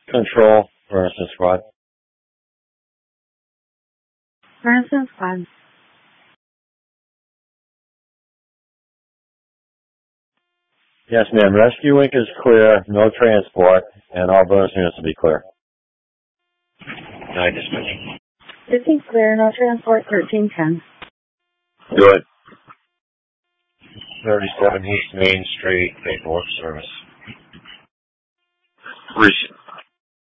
Control, Bernstein Squad. Bernstein Squad. Yes, ma'am. Rescue Inc. is clear, no transport, and all bonus units will be clear. 9 dispatch. 15 clear, no transport, 1310. Good. 37 East Main Street, paperwork service. Recent.